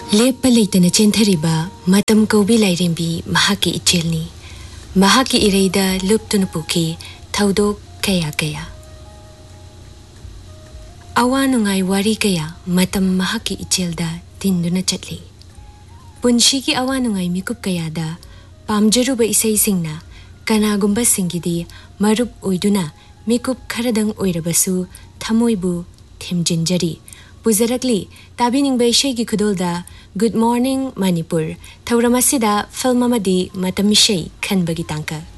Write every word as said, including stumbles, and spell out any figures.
लेप्पा लेतना चेंथरिबा मतम कौबी लाइरेंबी महाकी इचेलनी महाकी इरेदा लुप्तुन पुकी थौदोक कया कया अवानुंगाई वारी कया मतम महाकी इचेलदा तिंदुना चटली पुंशी की अवानुंगाई मिकुप कयादा पामजरुबा इसई सिंगना कनागुंबा सिंगिदी मरुप ओइदुना मिकुप खरदंग ओइरबसु थमोइबु थिमजिंजरी पुजरकली ताबिनिंग बैशे की खुदोलदा गुड मॉर्निंग मणिपुर थौरमसिदा फिल्म मदी मतमिशै खनबगी तांका